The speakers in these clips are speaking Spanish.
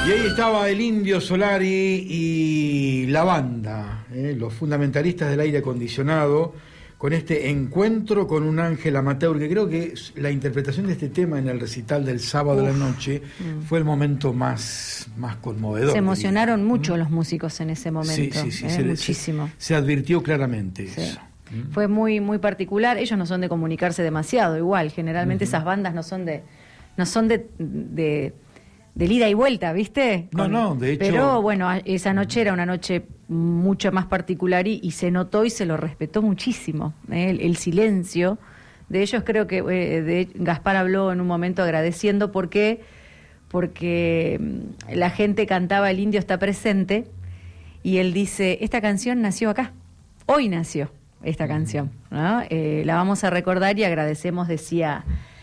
Y ahí estaba el Indio Solari y la banda, los fundamentalistas del aire acondicionado, con este encuentro con un ángel amateur, que creo que la interpretación de este tema en el recital del sábado de la noche fue el momento más conmovedor. Se emocionaron mucho los músicos en ese momento, sí, muchísimo. Se advirtió claramente eso. Fue muy, muy particular. Ellos no son de comunicarse demasiado, igual. Generalmente esas bandas no son de ida y vuelta, ¿viste? No, de hecho... Pero bueno, esa noche era una noche mucho más particular y se notó y se lo respetó muchísimo. El silencio de ellos, creo que Gaspar habló en un momento agradeciendo porque la gente cantaba "El indio está presente", y él dice, esta canción nació acá, hoy nació esta canción, ¿no? La vamos a recordar y agradecemos, decía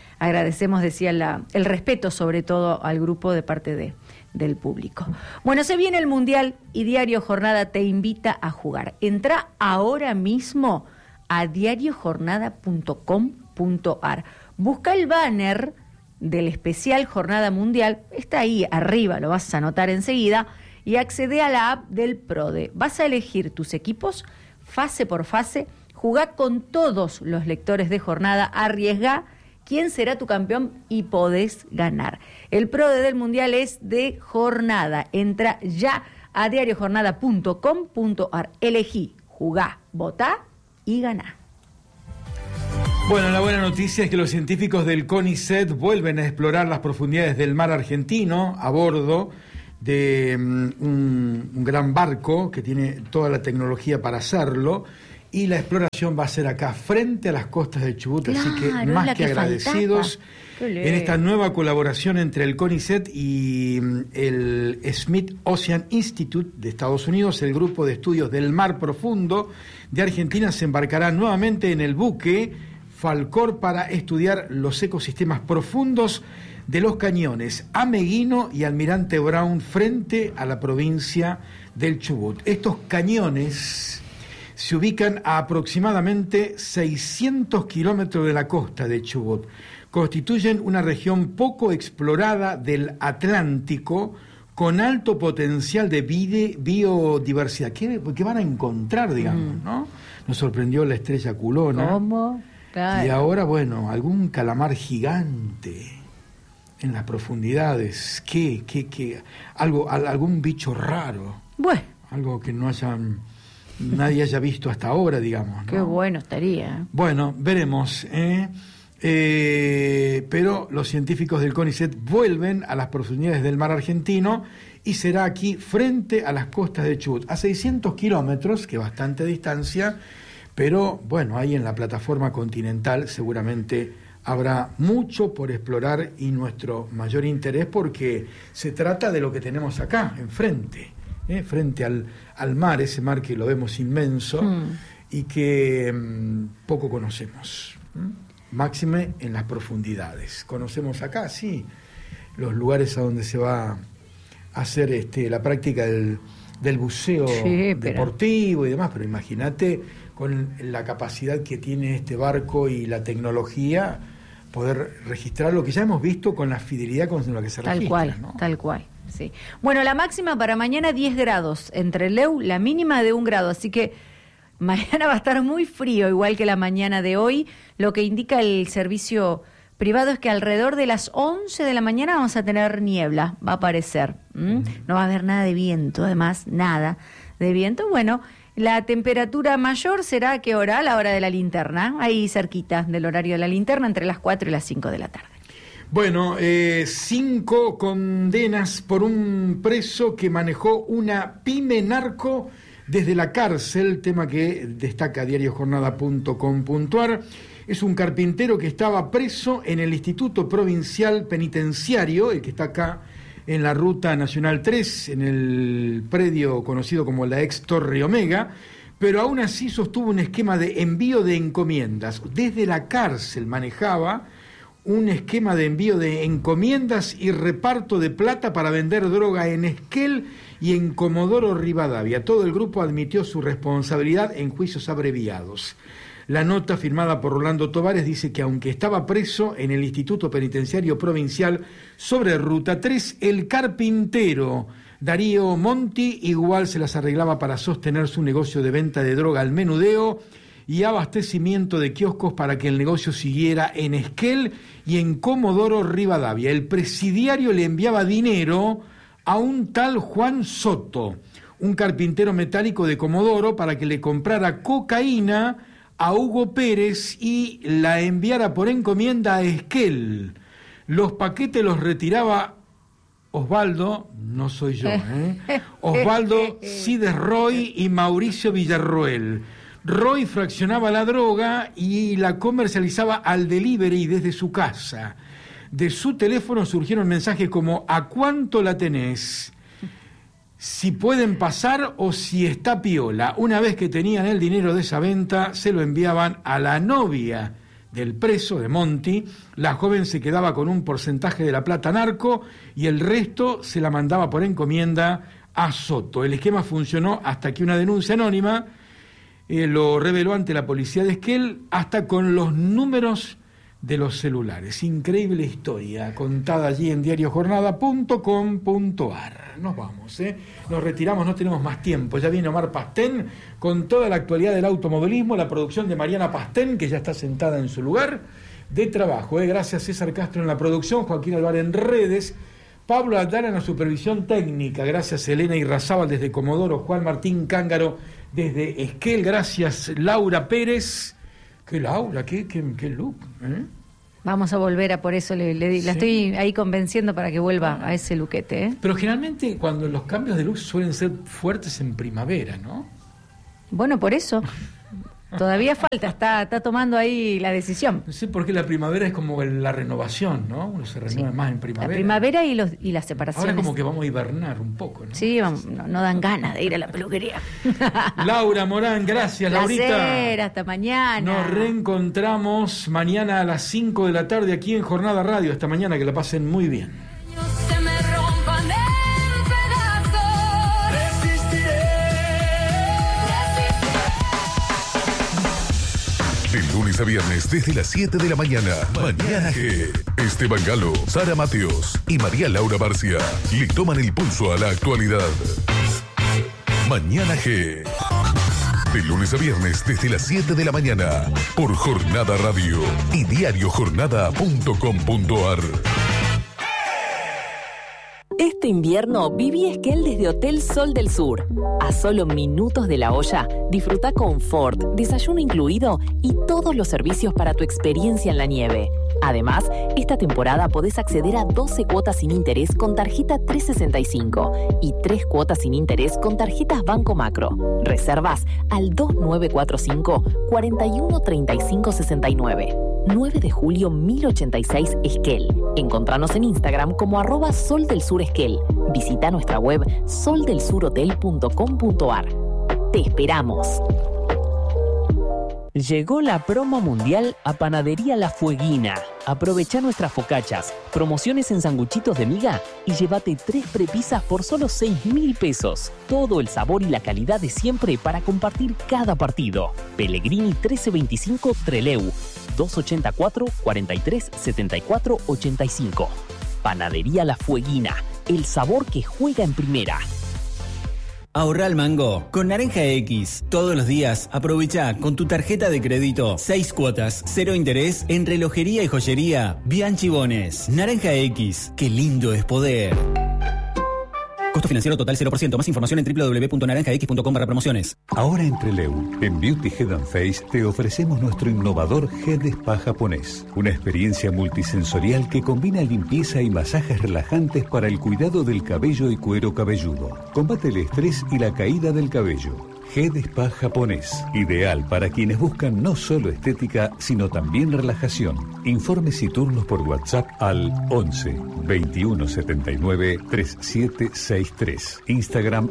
el respeto sobre todo al grupo de parte del público. Bueno, se viene el Mundial y Diario Jornada te invita a jugar. Entra ahora mismo a diariojornada.com.ar. Busca el banner del especial Jornada Mundial, está ahí arriba, lo vas a anotar enseguida, y accede a la app del PRODE. Vas a elegir tus equipos fase por fase, jugá con todos los lectores de Jornada, arriesgá quién será tu campeón y podés ganar. El PRODE del Mundial es de Jornada. Entra ya a diariojornada.com.ar. Elegí, jugá, votá y ganá. Bueno, la buena noticia es que los científicos del CONICET vuelven a explorar las profundidades del mar argentino a bordo de un gran barco que tiene toda la tecnología para hacerlo. Y la exploración va a ser acá, frente a las costas de Chubut, así que más que agradecidos en esta nueva colaboración entre el CONICET y el Smith Ocean Institute de Estados Unidos. El grupo de estudios del mar profundo de Argentina se embarcará nuevamente en el buque Falcor para estudiar los ecosistemas profundos de los cañones Ameguino y Almirante Brown frente a la provincia del Chubut. Estos cañones se ubican a aproximadamente 600 kilómetros de la costa de Chubut. Constituyen una región poco explorada del Atlántico con alto potencial de biodiversidad. ¿Qué van a encontrar, digamos, no? Nos sorprendió la estrella culona. ¿Cómo? Claro. Y ahora, bueno, algún calamar gigante en las profundidades. Algún bicho raro. Bueno. Algo que nadie haya visto hasta ahora, digamos, ¿no? Qué bueno estaría. Bueno, veremos. Pero los científicos del CONICET vuelven a las profundidades del mar argentino y será aquí frente a las costas de Chubut, a 600 kilómetros, que bastante distancia, pero bueno, ahí en la plataforma continental seguramente habrá mucho por explorar y nuestro mayor interés porque se trata de lo que tenemos acá, enfrente. Frente al mar, ese mar que lo vemos inmenso y que poco conocemos, máxime en las profundidades. Conocemos acá, sí, los lugares a donde se va a hacer la práctica del buceo deportivo y demás, pero imagínate con la capacidad que tiene este barco y la tecnología, poder registrar lo que ya hemos visto con la fidelidad con la que se registra. Tal cual. Sí. Bueno, la máxima para mañana 10 grados en Trelew, la mínima de 1 grado, así que mañana va a estar muy frío, igual que la mañana de hoy. Lo que indica el servicio privado es que alrededor de las 11 de la mañana vamos a tener niebla, va a aparecer. No va a haber nada de viento, además, nada de viento. Bueno, la temperatura mayor será ¿a qué hora? A la hora de la linterna, ahí cerquita del horario de la linterna, entre las 4 y las 5 de la tarde. Bueno, 5 condenas por un preso que manejó una pyme narco desde la cárcel, tema que destaca diariojornada.com.ar. Es un carpintero que estaba preso en el Instituto Provincial Penitenciario, el que está acá en la Ruta Nacional 3, en el predio conocido como la ex Torre Omega, pero aún así sostuvo un esquema de envío de encomiendas. Desde la cárcel manejaba un esquema de envío de encomiendas y reparto de plata para vender droga en Esquel y en Comodoro Rivadavia. Todo el grupo admitió su responsabilidad en juicios abreviados. La nota firmada por Rolando Tovares dice que aunque estaba preso en el Instituto Penitenciario Provincial sobre Ruta 3, el carpintero Darío Monti igual se las arreglaba para sostener su negocio de venta de droga al menudeo y abastecimiento de kioscos para que el negocio siguiera en Esquel y en Comodoro Rivadavia. El presidiario le enviaba dinero a un tal Juan Soto, un carpintero metálico de Comodoro, para que le comprara cocaína a Hugo Pérez y la enviara por encomienda a Esquel. Los paquetes los retiraba Osvaldo, no soy yo, Osvaldo Cides Roy y Mauricio Villarroel. Roy fraccionaba la droga y la comercializaba al delivery desde su casa. De su teléfono surgieron mensajes como: ¿a cuánto la tenés? Si pueden pasar o si está piola. Una vez que tenían el dinero de esa venta, se lo enviaban a la novia del preso, de Monti. La joven se quedaba con un porcentaje de la plata narco y el resto se la mandaba por encomienda a Soto. El esquema funcionó hasta que una denuncia anónima lo reveló ante la policía de Esquel, hasta con los números de los celulares. Increíble historia contada allí en diariojornada.com.ar. Nos vamos, nos retiramos, no tenemos más tiempo. Ya viene Omar Pastén con toda la actualidad del automovilismo, la producción de Mariana Pastén, que ya está sentada en su lugar de trabajo. Gracias César Castro en la producción, Joaquín Alvar en redes, Pablo Aldana en la supervisión técnica, gracias Elena Irrazábal desde Comodoro, Juan Martín Cángaro desde Esquel, gracias Laura Pérez. ¡Qué Laura! ¡Qué look! Vamos a volver a por eso, la estoy ahí convenciendo para que vuelva a ese luquete. Pero generalmente cuando los cambios de look suelen ser fuertes en primavera, ¿no? Bueno, por eso. Todavía falta, está tomando ahí la decisión. No sé por qué la primavera es como la renovación, ¿no? Uno se renueva más en primavera. La primavera y las separaciones. Ahora como que vamos a hibernar un poco, ¿no? Sí, no dan ganas de ir a la peluquería. Laura Morán, gracias, Laurita. Hasta mañana. Nos reencontramos mañana a las 5 de la tarde aquí en Jornada Radio. Hasta mañana, que la pasen muy bien. De lunes a viernes desde las 7 de la mañana. Mañana G. Esteban Galo, Sara Mateos y María Laura Barcia le toman el pulso a la actualidad. Mañana G. De lunes a viernes desde las 7 de la mañana. Por Jornada Radio y diariojornada.com.ar. Este invierno viví Esquel desde Hotel Sol del Sur. A solo minutos de La Olla, disfruta confort, desayuno incluido y todos los servicios para tu experiencia en la nieve. Además, esta temporada podés acceder a 12 cuotas sin interés con tarjeta 365 y 3 cuotas sin interés con tarjetas Banco Macro. Reservas al 2945 4135 69. 9 de julio 1086 Esquel. Encontranos en Instagram como @soldelsuresquel. Visita nuestra web soldelsurhotel.com.ar. Te esperamos. Llegó la promo mundial a Panadería La Fueguina. Aprovecha nuestras focachas, promociones en sanguchitos de miga y llévate 3 prepisas por solo 6.000 pesos. Todo el sabor y la calidad de siempre para compartir cada partido. Pellegrini 1325 Trelew, 284 43 74 85. Panadería La Fueguina, el sabor que juega en primera. Ahorra al mango con Naranja X. Todos los días aprovecha con tu tarjeta de crédito 6 cuotas, 0 interés en relojería y joyería Bianchi Bones. Naranja X, qué lindo es poder. Costo financiero total 0%. Más información en www.naranjax.com/promociones. Ahora en Trelew, en Beauty Head and Face, te ofrecemos nuestro innovador Head Spa japonés. Una experiencia multisensorial que combina limpieza y masajes relajantes para el cuidado del cabello y cuero cabelludo. Combate el estrés y la caída del cabello. Head Spa japonés, ideal para quienes buscan no solo estética, sino también relajación. Informes y turnos por WhatsApp al 11 21 79 3763. Instagram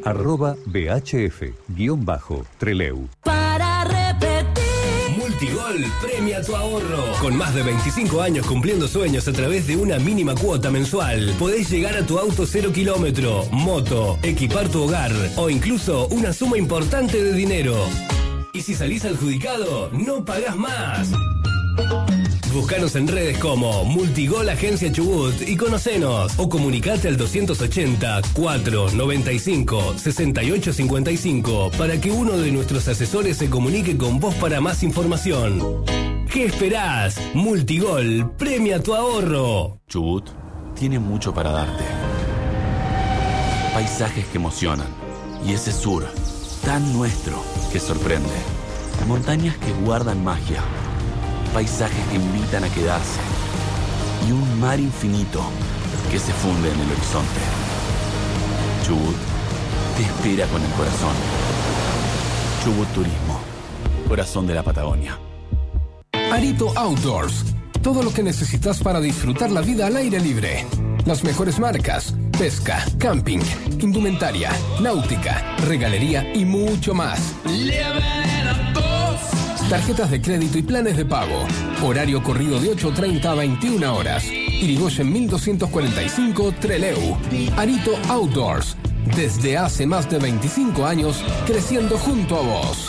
@BHF_Trelew. Para repetir. Multigol premia tu ahorro. Con más de 25 años cumpliendo sueños a través de una mínima cuota mensual, podés llegar a tu auto 0 kilómetro, moto, equipar tu hogar o incluso una suma importante de dinero. Y si salís adjudicado, no pagás más. Búscanos en redes como Multigol Agencia Chubut y conocenos. O comunicate al 280-495-6855 para que uno de nuestros asesores se comunique con vos para más información. ¿Qué esperás? Multigol premia tu ahorro. Chubut tiene mucho para darte. Paisajes que emocionan. Y ese sur, tan nuestro, que sorprende. Montañas que guardan magia. Paisajes que invitan a quedarse. Y un mar infinito que se funde en el horizonte. Chubut te espera con el corazón. Chubut Turismo. Corazón de la Patagonia. Arito Outdoors. Todo lo que necesitas para disfrutar la vida al aire libre. Las mejores marcas, pesca, camping, indumentaria, náutica, regalería y mucho más. Tarjetas de crédito y planes de pago. Horario corrido de 8:30 a 21 horas. Irigoyen 1245 Trelew. Arito Outdoors. Desde hace más de 25 años, creciendo junto a vos.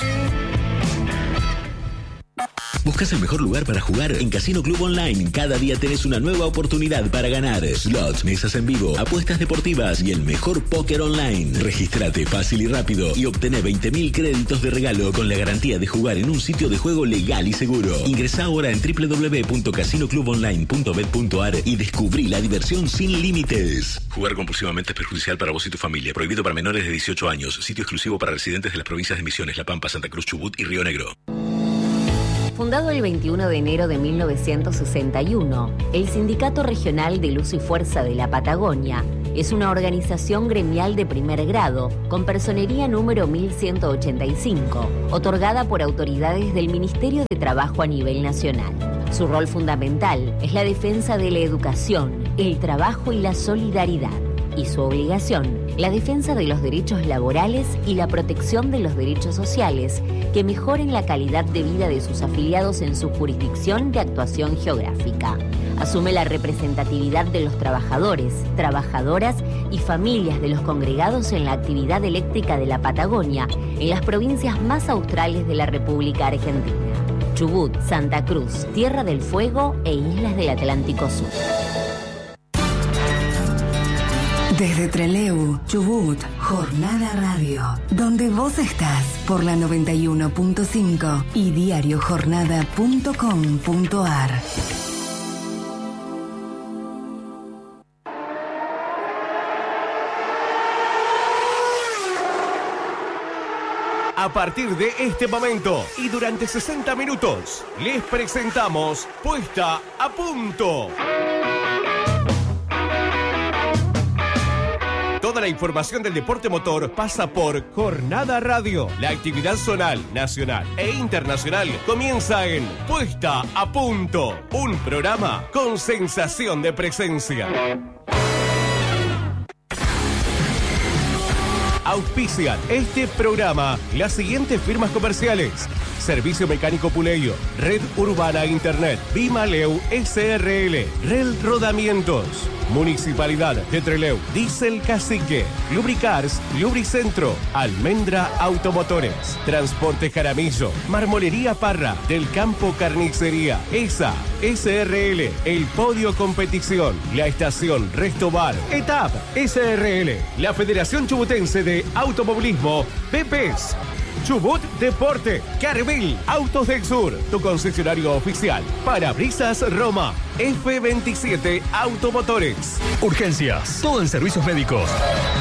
¿Buscas el mejor lugar para jugar? En Casino Club Online, cada día tenés una nueva oportunidad para ganar. Slots, mesas en vivo, apuestas deportivas y el mejor póker online. Regístrate fácil y rápido y obtené 20.000 créditos de regalo con la garantía de jugar en un sitio de juego legal y seguro. Ingresá ahora en www.casinoclubonline.bet.ar y descubrí la diversión sin límites. Jugar compulsivamente es perjudicial para vos y tu familia. Prohibido para menores de 18 años. Sitio exclusivo para residentes de las provincias de Misiones, La Pampa, Santa Cruz, Chubut y Río Negro. Fundado el 21 de enero de 1961, el Sindicato Regional de Luz y Fuerza de la Patagonia es una organización gremial de primer grado con personería número 1185, otorgada por autoridades del Ministerio de Trabajo a nivel nacional. Su rol fundamental es la defensa de la educación, el trabajo y la solidaridad. Y su obligación, la defensa de los derechos laborales y la protección de los derechos sociales que mejoren la calidad de vida de sus afiliados en su jurisdicción de actuación geográfica. Asume la representatividad de los trabajadores, trabajadoras y familias de los congregados en la actividad eléctrica de la Patagonia en las provincias más australes de la República Argentina: Chubut, Santa Cruz, Tierra del Fuego e Islas del Atlántico Sur. Desde Trelew, Chubut, Jornada Radio, donde vos estás por la 91.5 y diariojornada.com.ar. A partir de este momento y durante 60 minutos, les presentamos Puesta a Punto. Toda la información del deporte motor pasa por Jornada Radio. La actividad zonal, nacional e internacional comienza en Puesta a Punto, un programa con sensación de presencia. Auspician este programa las siguientes firmas comerciales: Servicio Mecánico Puleyo, Red Urbana Internet, Bimaleu SRL, Rel Rodamientos, Municipalidad de Trelew, Diesel Cacique, Lubricars, Lubricentro, Almendra Automotores, Transporte Jaramillo, Marmolería Parra, Del Campo Carnicería, ESA, SRL, El Podio Competición, la Estación Resto Bar, ETAP, SRL, la Federación Chubutense de Automovilismo, PEPES, Chubut Deporte, Carvil, Autos del Sur, tu concesionario oficial. Parabrisas Roma, F27 Automotores. Urgencias, todo en servicios médicos.